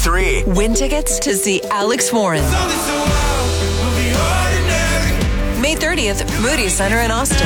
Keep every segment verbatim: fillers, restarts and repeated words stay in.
three. Win tickets to see Alex Warren. May thirtieth, Moody Center in Austin.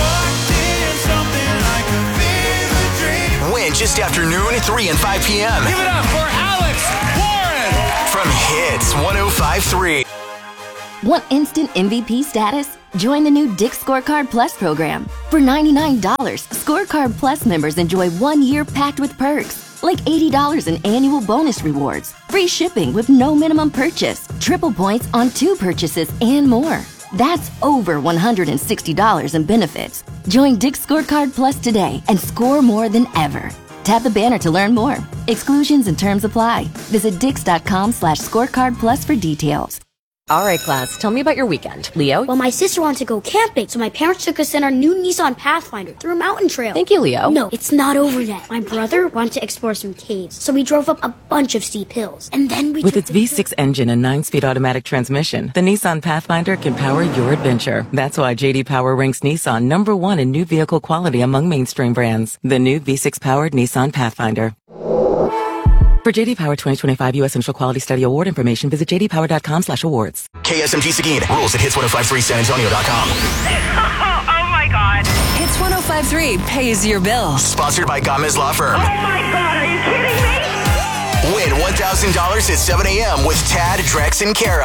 Win just after noon, three and five p.m. Give it up for Alex Warren. From Hits one oh five point three. Want instant M V P status? Join the new Dick's Scorecard Plus program. For ninety-nine dollars, Scorecard Plus members enjoy one year packed with perks, like eighty dollars in annual bonus rewards, free shipping with no minimum purchase, triple points on two purchases, and more. That's over one hundred sixty dollars in benefits. Join Dick's Scorecard Plus today and score more than ever. Tap the banner to learn more. Exclusions and terms apply. Visit dix.com slash scorecard plus for details. All right, class, tell me about your weekend. Leo? Well, my sister wanted to go camping, so my parents took us in our new Nissan Pathfinder through a mountain trail. Thank you, Leo. No, it's not over yet. My brother wanted to explore some caves, so we drove up a bunch of steep hills. And then we With took its the- V six engine and nine-speed automatic transmission, the Nissan Pathfinder can power your adventure. That's why J D Power ranks Nissan number one in new vehicle quality among mainstream brands. The new V six-powered Nissan Pathfinder. For J D Power twenty twenty-five U S Central Quality Study Award information, visit jdpower.com slash awards. K S M G Seguin. Rules at hits ten fifty-three san antonio dot com. Oh my God. Hits ten fifty-three pays your bills. Sponsored by Gomez Law Firm. Oh my God, are you kidding me? Win one thousand dollars at seven a.m. with Tad, Drex, and Kara.